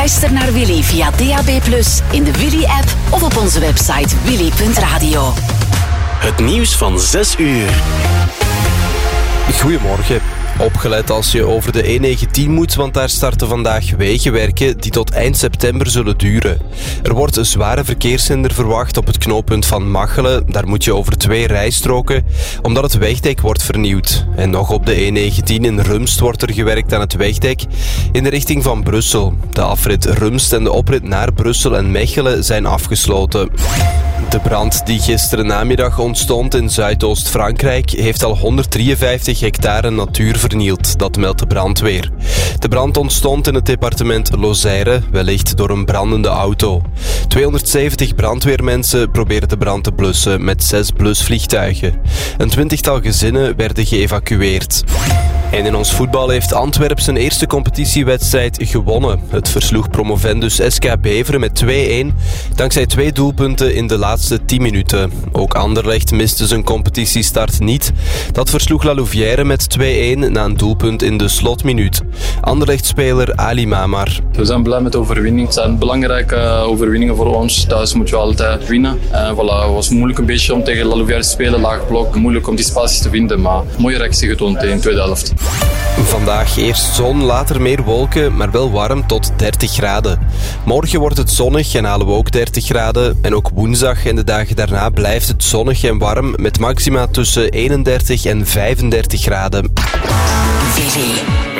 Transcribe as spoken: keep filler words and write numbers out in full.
Luister naar Willy via D A B plus, in de Willy-app of op onze website willy punt radio. Het nieuws van zes uur. Goedemorgen. Opgelet als je over de E negentien moet, want daar starten vandaag wegenwerken die tot eind september zullen duren. Er wordt een zware verkeershinder verwacht op het knooppunt van Machelen. Daar moet je over twee rijstroken, omdat het wegdek wordt vernieuwd. En nog op de E negentien in Rumst wordt er gewerkt aan het wegdek in de richting van Brussel. De afrit Rumst en de oprit naar Brussel en Mechelen zijn afgesloten. De brand die gisteren namiddag ontstond in Zuidoost-Frankrijk heeft al honderddrieënvijftig hectare natuur vernield. Dat meldt de brandweer. De brand ontstond in het departement Lozère, wellicht door een brandende auto. tweehonderdzeventig brandweermensen probeerden de brand te blussen met zes blusvliegtuigen. Een twintigtal gezinnen werden geëvacueerd. En in ons voetbal heeft Antwerpen zijn eerste competitiewedstrijd gewonnen. Het versloeg promovendus S K Beveren met twee-een, dankzij twee doelpunten in de laatste tien minuten. Ook Anderlecht miste zijn competitiestart niet. Dat versloeg La Louvière met twee-een na een doelpunt in de slotminuut. Anderlecht-speler Ali Mamar. We zijn blij met de overwinning. Het zijn belangrijke overwinningen voor ons. Thuis moeten we altijd winnen. En voilà, het was moeilijk een beetje om tegen La Louvière te spelen, laag blok. Moeilijk om die spaties te vinden, maar mooie reactie getoond in de tweede helft. Vandaag eerst zon, later meer wolken, maar wel warm tot dertig graden. Morgen wordt het zonnig en halen we ook dertig graden. En ook woensdag en de dagen daarna blijft het zonnig en warm met maxima tussen eenendertig en vijfendertig graden. Willy.